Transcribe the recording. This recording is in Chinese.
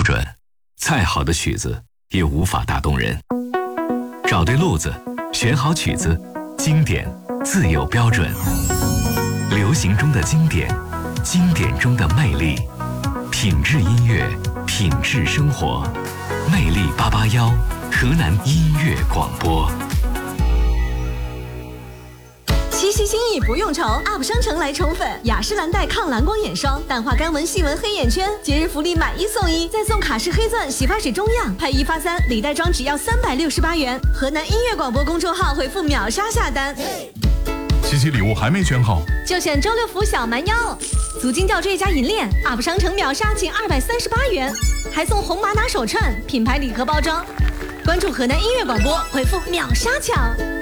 准，再好的曲子也无法打动人。找对路子，选好曲子，经典自有标准。流行中的经典，经典中的魅力，品质音乐，品质生活。魅力881，河南音乐广播。 七夕心意不用愁 ，UP 商城来宠粉，雅诗兰黛抗蓝光眼霜，淡化干纹细纹黑眼圈，节日福利买1送1，再送卡诗黑钻洗发水中样，拍1发3，礼袋装只要368元。河南音乐广播公众号回复秒杀下单。 七夕礼物还没选好， 就选周六福小蛮腰，足金吊坠加银链 ，UP 商城秒杀仅238元，还送红玛瑙手串，品牌礼盒包装。关注河南音乐广播，回复秒杀抢。